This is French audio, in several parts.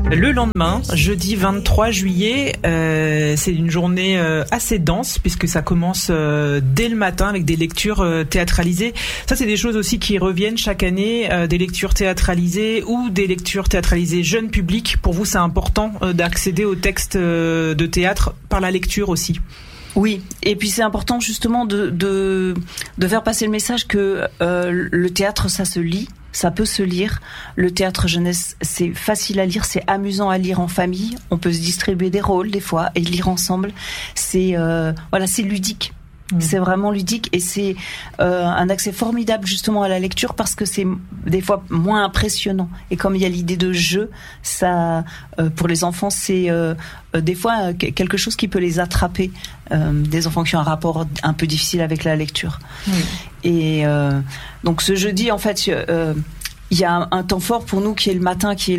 Le lendemain, jeudi 23 juillet, c'est une journée assez dense puisque ça commence dès le matin avec des lectures théâtralisées. Ça, c'est des choses aussi qui reviennent chaque année, des lectures théâtralisées ou des lectures théâtralisées jeunes publics. Pour vous, c'est important d'accéder aux textes de théâtre par la lecture aussi. Oui, et puis c'est important justement de faire passer le message que le théâtre, ça se lit. Ça peut se lire. Le théâtre jeunesse, c'est facile à lire, c'est amusant à lire en famille. On peut se distribuer des rôles des fois et lire ensemble. C'est c'est ludique. C'est vraiment ludique et c'est un accès formidable justement à la lecture parce que c'est des fois moins impressionnant. Et comme il y a l'idée de jeu, ça pour les enfants c'est des fois quelque chose qui peut les attraper. Des enfants qui ont un rapport un peu difficile avec la lecture. Et donc ce jeudi en fait il y a un temps fort pour nous qui est le matin, qui est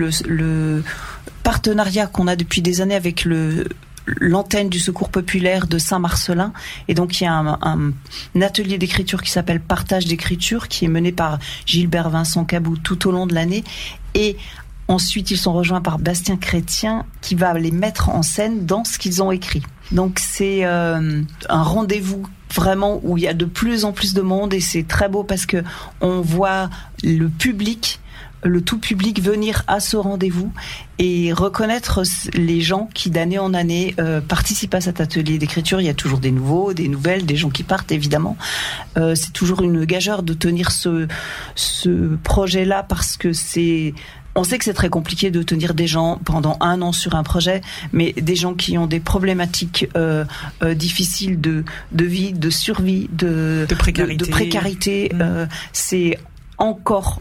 le partenariat qu'on a depuis des années avec l'antenne du Secours populaire de Saint-Marcellin. Et donc, il y a un atelier d'écriture qui s'appelle Partage d'écriture, qui est mené par Gilbert Vincent Cabou tout au long de l'année. Et ensuite, ils sont rejoints par Bastien Chrétien, qui va les mettre en scène dans ce qu'ils ont écrit. Donc, c'est un rendez-vous vraiment où il y a de plus en plus de monde et c'est très beau parce que on voit le public, le tout public venir à ce rendez-vous et reconnaître les gens qui d'année en année participent à cet atelier d'écriture. Il y a toujours des nouveaux, des nouvelles, des gens qui partent évidemment. C'est toujours une gageure de tenir ce projet-là parce que on sait que c'est très compliqué de tenir des gens pendant 1 an sur un projet, mais des gens qui ont des problématiques difficiles de vie, de survie, de précarité, c'est encore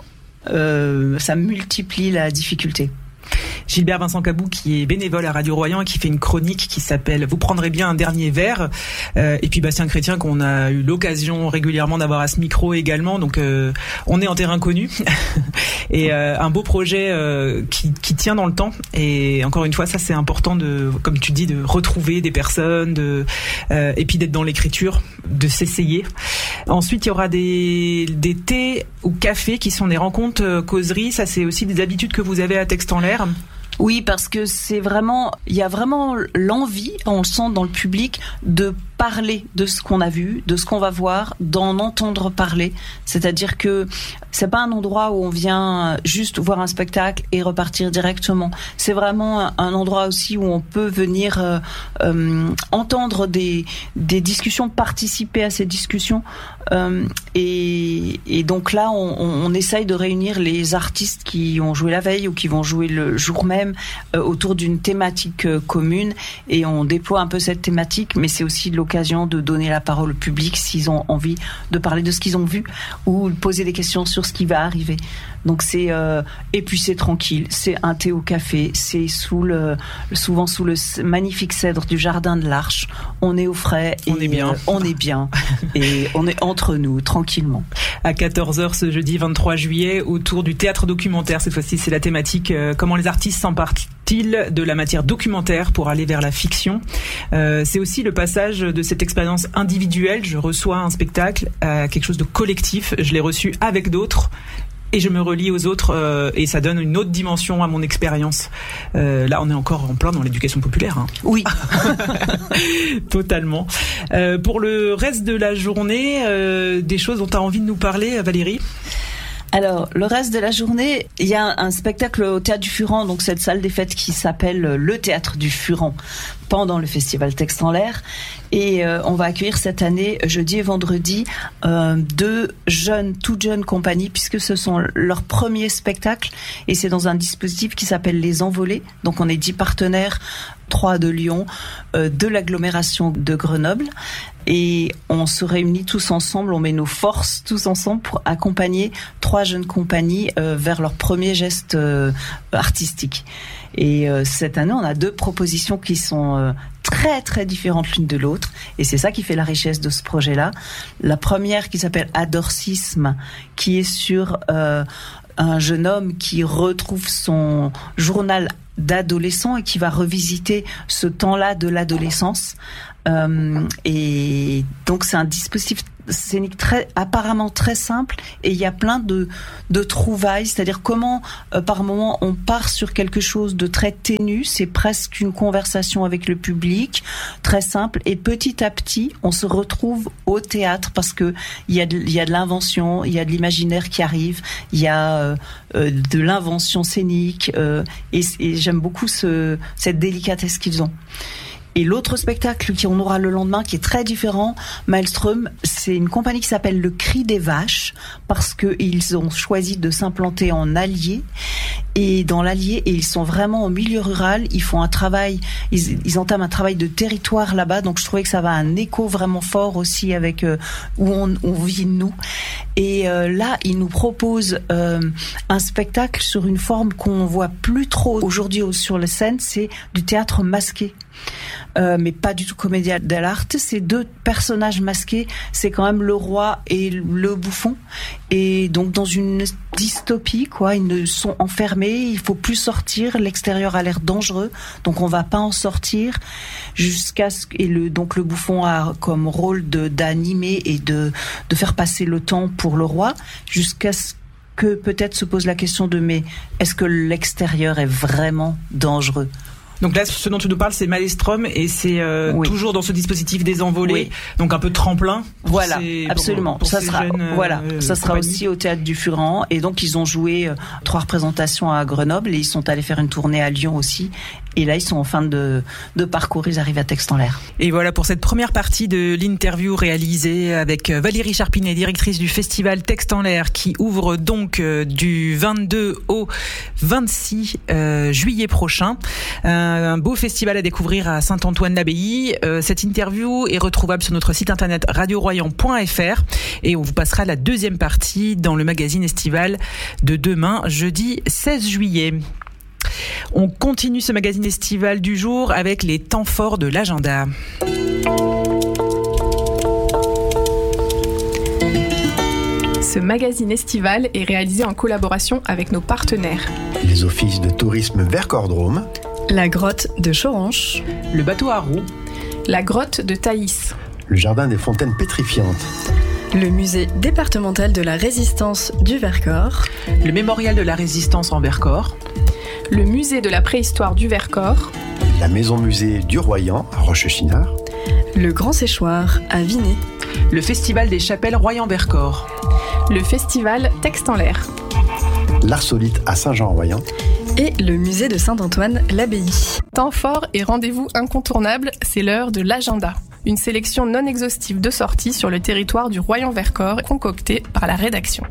ça multiplie la difficulté. Gilbert Vincent Cabou qui est bénévole à Radio Royan et qui fait une chronique qui s'appelle « Vous prendrez bien un dernier verre ». Et puis Bastien Chrétien qu'on a eu l'occasion régulièrement d'avoir à ce micro également. Donc on est en terrain connu. Et un beau projet qui tient dans le temps. Et encore une fois, ça c'est important comme tu dis, de retrouver des personnes, et puis d'être dans l'écriture, de s'essayer. Ensuite, il y aura des thés ou cafés qui sont des rencontres causeries. Ça c'est aussi des habitudes que vous avez à Texte en l'air. Oui, parce que il y a vraiment l'envie, on le sent dans le public, de parler de ce qu'on a vu, de ce qu'on va voir, d'en entendre parler. C'est-à-dire que c'est pas un endroit où on vient juste voir un spectacle et repartir directement. C'est vraiment un endroit aussi où on peut venir entendre des discussions, participer à ces discussions. Et donc là, on essaye de réunir les artistes qui ont joué la veille ou qui vont jouer le jour même autour d'une thématique commune. Et on déploie un peu cette thématique, mais c'est aussi l'occasion de donner la parole au public s'ils ont envie de parler de ce qu'ils ont vu ou de poser des questions sur ce qui va arriver. Donc et puis c'est tranquille, c'est un thé au café, c'est souvent sous le magnifique cèdre du jardin de l'Arche. On est au frais, on est bien et on est entre nous tranquillement. À 14h ce jeudi 23 juillet autour du théâtre documentaire. Cette fois-ci, c'est la thématique comment les artistes s'emparent-ils de la matière documentaire pour aller vers la fiction. C'est aussi le passage de cette expérience individuelle. Je reçois un spectacle à quelque chose de collectif. Je l'ai reçu avec d'autres. Et je me relie aux autres et ça donne une autre dimension à mon expérience. Là, on est encore en plein dans l'éducation populaire. Hein. Oui, totalement. Pour le reste de la journée, des choses dont tu as envie de nous parler, Valérie ? Alors, le reste de la journée, il y a un spectacle au Théâtre du Furan, donc cette salle des fêtes qui s'appelle le Théâtre du Furan, pendant le festival Texte en l'air. Et on va accueillir cette année, jeudi et vendredi, 2 toutes jeunes compagnies, puisque ce sont leurs premiers spectacles. Et c'est dans un dispositif qui s'appelle Les Envolés. Donc on est 10 partenaires, 3 de Lyon, de l'agglomération de Grenoble. Et on se réunit tous ensemble, on met nos forces tous ensemble pour accompagner 3 jeunes compagnies vers leur premier geste artistique. Et cette année, on a 2 propositions qui sont très très différentes l'une de l'autre, et c'est ça qui fait la richesse de ce projet-là. La première qui s'appelle Adorcisme, qui est sur un jeune homme qui retrouve son journal d'adolescent et qui va revisiter ce temps-là de l'adolescence. Et donc c'est un dispositif scénique apparemment très simple, et il y a plein de trouvailles, c'est-à-dire comment par moment on part sur quelque chose de très ténu, c'est presque une conversation avec le public, très simple, et petit à petit on se retrouve au théâtre parce que il y a de l'invention, il y a de l'imaginaire qui arrive, il y a de l'invention scénique, et j'aime beaucoup cette délicatesse qu'ils ont. Et l'autre spectacle qu'on aura le lendemain, qui est très différent, Maelstrom, c'est une compagnie qui s'appelle Le Cri des Vaches, parce qu'ils ont choisi de s'implanter en Allier, et dans l'Allier, et ils sont vraiment au milieu rural, ils font un travail, ils entament un travail de territoire là-bas, donc je trouvais que ça va un écho vraiment fort aussi avec où on vit nous. Et là, ils nous proposent un spectacle sur une forme qu'on voit plus trop aujourd'hui sur les scènes, c'est du théâtre masqué. Mais pas du tout comédia dell'arte, c'est deux personnages masqués, c'est quand même le roi et le bouffon, et donc dans une dystopie, quoi, ils sont enfermés, il faut plus sortir, l'extérieur a l'air dangereux, donc on va pas en sortir, jusqu'à ce que, donc le bouffon a comme rôle d'animer et de faire passer le temps pour le roi, jusqu'à ce que peut-être se pose la question de mais est-ce que l'extérieur est vraiment dangereux? Donc là, ce dont tu nous parles, c'est Maelstrom, et c'est toujours dans ce dispositif des envolées, donc un peu tremplin. Voilà, absolument. Pour ça sera, ça sera aussi au Théâtre du Furan, et donc ils ont joué 3 représentations à Grenoble, et ils sont allés faire une tournée à Lyon aussi. Et là, ils sont en fin de parcours, ils arrivent à Texte-en-Lair. Et voilà pour cette première partie de l'interview réalisée avec Valérie Charpinet, directrice du festival Texte-en-Lair, qui ouvre donc du 22 au 26 juillet prochain. Un beau festival à découvrir à Saint-Antoine-l'Abbaye. Cette interview est retrouvable sur notre site internet radioroyan.fr, et on vous passera la deuxième partie dans le magazine estival de demain, jeudi 16 juillet. On continue ce magazine estival du jour avec les temps forts de l'agenda. Ce magazine estival est réalisé en collaboration avec nos partenaires. Les offices de tourisme Vercors-Drôme, la grotte de Choranche, le bateau à roues, la grotte de Thaïs, le jardin des fontaines pétrifiantes, le musée départemental de la résistance du Vercors, le mémorial de la résistance en Vercors, le musée de la préhistoire du Vercors, la maison musée du Royan à Rochechinard, le Grand Séchoir à Vinay, le festival des chapelles Royan-Vercors, le festival Texte-en-Lair, l'Arsolite à Saint-Jean-en-Royan et le musée de Saint-Antoine-l'Abbaye. Temps fort et rendez-vous incontournable, c'est l'heure de l'agenda. Une sélection non exhaustive de sorties sur le territoire du Royan-Vercors concoctée par la rédaction.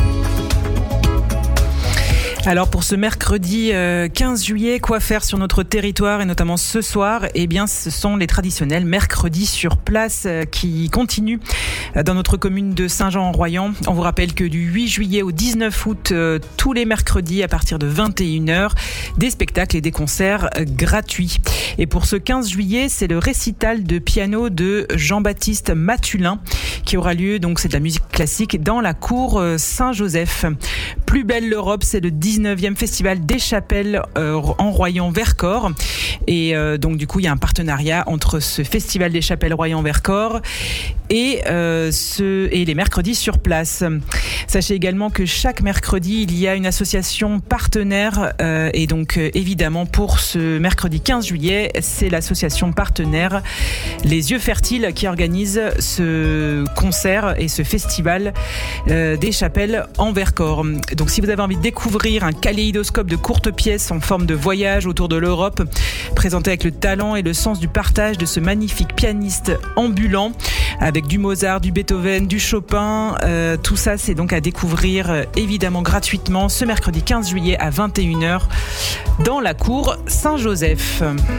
Alors pour ce mercredi 15 juillet, quoi faire sur notre territoire et notamment ce soir? Eh bien, ce sont les traditionnels mercredis sur place qui continuent dans notre commune de Saint-Jean-en-Royan. On vous rappelle que du 8 juillet au 19 août, tous les mercredis à partir de 21h, des spectacles et des concerts gratuits. Et pour ce 15 juillet, c'est le récital de piano de Jean-Baptiste Matulin qui aura lieu, donc c'est de la musique classique, dans la cour Saint-Joseph. Plus belle l'Europe, c'est le 19e festival des chapelles en Royan-Vercors. Et donc du coup, il y a un partenariat entre ce festival des chapelles Royan-Vercors et les mercredis sur place. Sachez également que chaque mercredi, il y a une association partenaire et donc évidemment pour ce mercredi 15 juillet, c'est l'association partenaire Les Yeux Fertiles qui organise ce concert et ce festival des chapelles en Vercors. Donc si vous avez envie de découvrir un kaléidoscope de courtes pièces en forme de voyage autour de l'Europe, présenté avec le talent et le sens du partage de ce magnifique pianiste ambulant, avec du Mozart, du Beethoven, du Chopin, tout ça c'est donc à découvrir évidemment gratuitement ce mercredi 15 juillet à 21h dans la cour Saint-Joseph.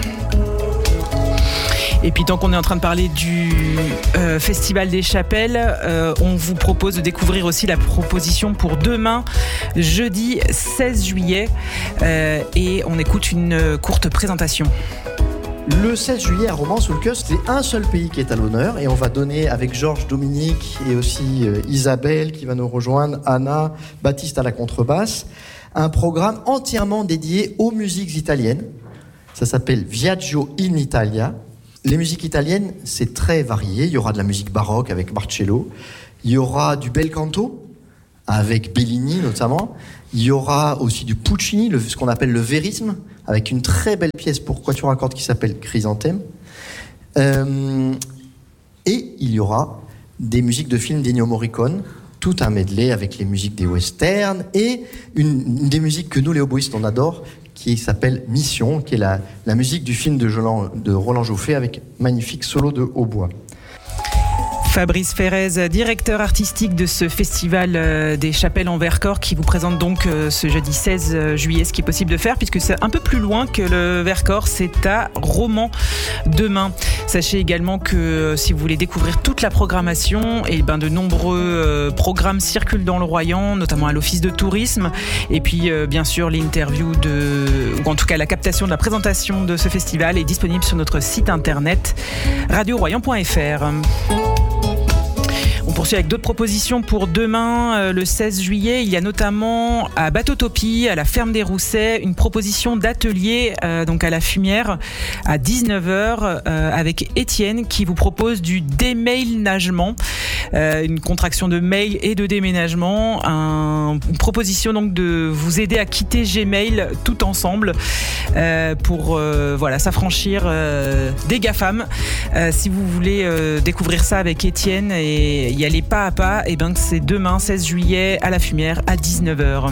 Et puis tant qu'on est en train de parler du Festival des Chapelles, on vous propose de découvrir aussi la proposition pour demain, jeudi 16 juillet. Et on écoute une courte présentation. Le 16 juillet à Romans-sous-le-Coeur, c'est un seul pays qui est à l'honneur et on va donner avec Georges Dominique et aussi Isabelle qui va nous rejoindre, Anna, Baptiste à la contrebasse, un programme entièrement dédié aux musiques italiennes. Ça s'appelle Viaggio in Italia. Les musiques italiennes, c'est très varié. Il y aura de la musique baroque avec Marcello. Il y aura du bel canto avec Bellini notamment. Il y aura aussi du Puccini, ce qu'on appelle le vérisme, avec une très belle pièce pour quatuor à cordes qui s'appelle Chrysanthème. Et il y aura des musiques de films d'Ennio Morricone, tout un medley avec les musiques des westerns et une des musiques que nous, les oboïstes, on adore, qui s'appelle Mission, qui est la musique du film de Roland Jouffé avec magnifique solo de hautbois. Fabrice Ferrez, directeur artistique de ce festival des Chapelles en Vercors, qui vous présente donc ce jeudi 16 juillet, ce qui est possible de faire, puisque c'est un peu plus loin que le Vercors, c'est à Romans demain. Sachez également que si vous voulez découvrir toute la programmation, de nombreux programmes circulent dans le Royan, notamment à l'Office de tourisme, et puis bien sûr l'interview ou en tout cas la captation de la présentation de ce festival est disponible sur notre site internet radioroyan.fr. On poursuit avec d'autres propositions pour demain, le 16 juillet. Il y a notamment à Bateautopie, à la Ferme des Roussets, une proposition d'atelier donc à la Fumière à 19h avec Étienne qui vous propose du démailnagement, une contraction de mail et de déménagement, une proposition donc de vous aider à quitter Gmail tout ensemble pour s'affranchir des GAFAM. Si vous voulez découvrir ça avec Étienne et y aller pas à pas, c'est demain 16 juillet à la Fumière à 19h.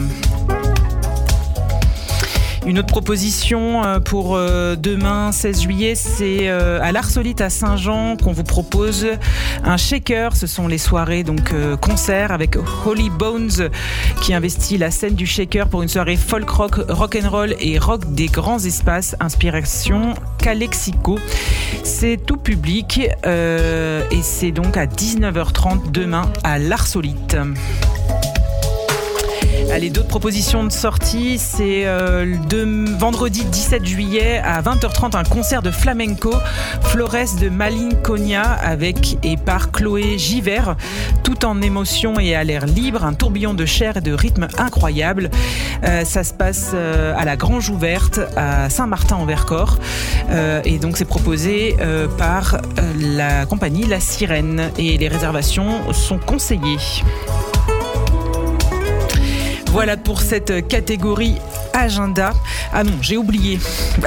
Une autre proposition pour demain 16 juillet, c'est à l'Arsolite à Saint-Jean qu'on vous propose un shaker. Ce sont les soirées concerts avec Holy Bones qui investit la scène du shaker pour une soirée folk rock, rock and roll et rock des grands espaces, inspiration Calexico. C'est tout public et c'est donc à 19h30 demain à l'Arsolite. Allez, d'autres propositions de sortie, c'est vendredi 17 juillet à 20h30 un concert de flamenco, Flores de Malinconia avec et par Chloé Givert, tout en émotion et à l'air libre, un tourbillon de chair et de rythme incroyable. Ça se passe à la Grange Ouverte à Saint-Martin-en-Vercors et donc c'est proposé par la compagnie La Sirène et les réservations sont conseillées. Voilà pour cette catégorie agenda. Ah non, j'ai oublié.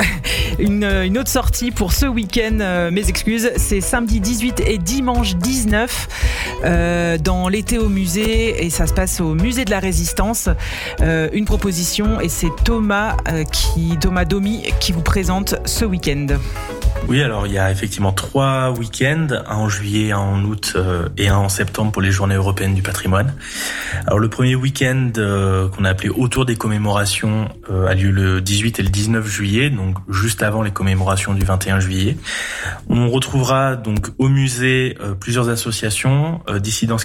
Une autre sortie pour ce week-end, mes excuses, c'est samedi 18 et dimanche 19 dans l'été au musée et ça se passe au musée de la Résistance. Une proposition et c'est Thomas Domi qui vous présente ce week-end. Oui, alors il y a effectivement 3 week-ends, un en juillet, un en août et un en septembre pour les Journées européennes du patrimoine. Alors le premier week-end qu'on a appelé autour des commémorations a lieu le 18 et le 19 juillet, donc juste avant les commémorations du 21 juillet. On retrouvera donc au musée plusieurs associations, Dissidence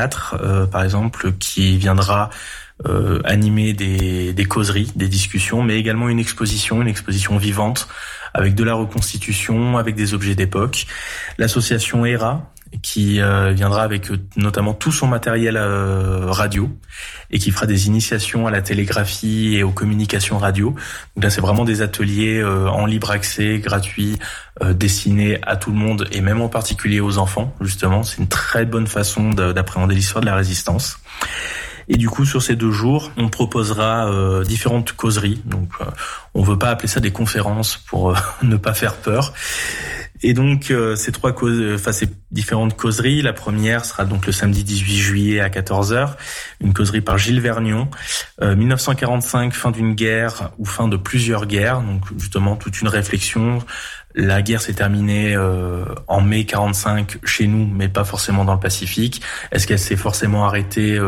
44 par exemple, qui viendra animer des causeries, des discussions, mais également une exposition vivante avec de la reconstitution, avec des objets d'époque. L'association ERA, qui viendra avec notamment tout son matériel radio et qui fera des initiations à la télégraphie et aux communications radio. Donc là, c'est vraiment des ateliers en libre accès, gratuits, destinés à tout le monde et même en particulier aux enfants, justement. C'est une très bonne façon d'appréhender l'histoire de la Résistance. Et du coup, sur ces 2 jours, on proposera différentes causeries. Donc, on veut pas appeler ça des conférences pour ne pas faire peur. Et donc, ces différentes causeries. La première sera donc le samedi 18 juillet à 14h. Une causerie par Gilles Vergnion. 1945, fin d'une guerre ou fin de plusieurs guerres. Donc, justement, toute une réflexion. La guerre s'est terminée en mai 45 chez nous, mais pas forcément dans le Pacifique. Est-ce qu'elle s'est forcément arrêtée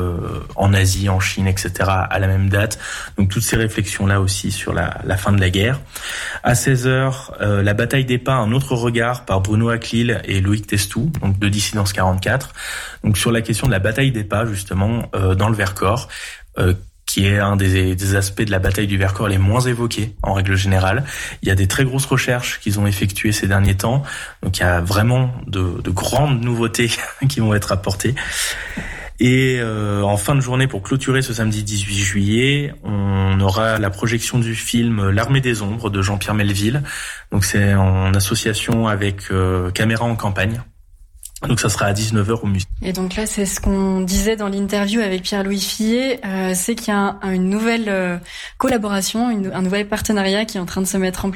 en Asie, en Chine, etc. à la même date? Donc toutes ces réflexions-là aussi sur la fin de la guerre. À 16h, la bataille des Pas, un autre regard par Bruno Aclil et Loïc Testou, donc de Dissidence 44. Donc sur la question de la bataille des Pas, justement, dans le Vercors, qui est un des aspects de la bataille du Vercors les moins évoqués en règle générale. Il y a des très grosses recherches qu'ils ont effectuées ces derniers temps, donc il y a vraiment de grandes nouveautés qui vont être apportées. Et en fin de journée, pour clôturer ce samedi 18 juillet, on aura la projection du film L'Armée des Ombres de Jean-Pierre Melville. Donc c'est en association avec Caméra en campagne. Donc ça sera à 19h au musée. Et donc là, c'est ce qu'on disait dans l'interview avec Pierre-Louis Fillet, c'est qu'il y a une nouvelle collaboration, un nouvel partenariat qui est en train de se mettre en place